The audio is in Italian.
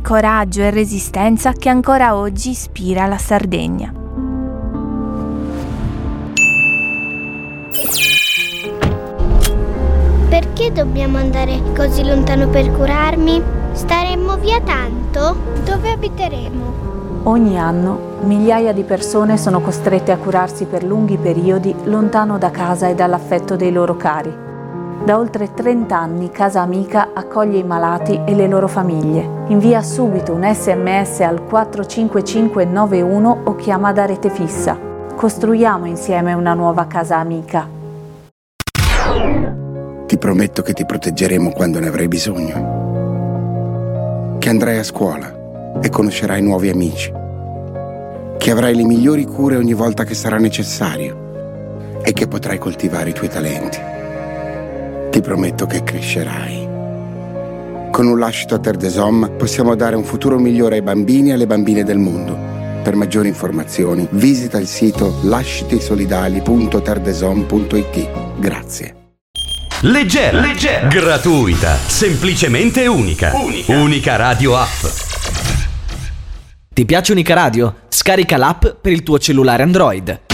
coraggio e resistenza che ancora oggi ispira la Sardegna. Perché dobbiamo andare così lontano per curarmi? Staremmo via tanto? Dove abiteremo? Ogni anno migliaia di persone sono costrette a curarsi per lunghi periodi lontano da casa e dall'affetto dei loro cari. Da oltre 30 anni Casa Amica accoglie i malati e le loro famiglie. Invia subito un SMS al 45591 o chiama da rete fissa. Costruiamo insieme una nuova Casa Amica. Ti prometto che ti proteggeremo quando ne avrai bisogno. Che andrai a scuola e conoscerai nuovi amici. Che avrai le migliori cure ogni volta che sarà necessario e che potrai coltivare i tuoi talenti. Ti prometto che crescerai. Con un lascito a Terre des Hommes possiamo dare un futuro migliore ai bambini e alle bambine del mondo. Per maggiori informazioni visita il sito lascitisolidali.terredeshommes.it. Grazie. Leggera, gratuita, semplicemente unica. Unica Radio App. Ti piace Unica Radio? Scarica l'app per il tuo cellulare Android.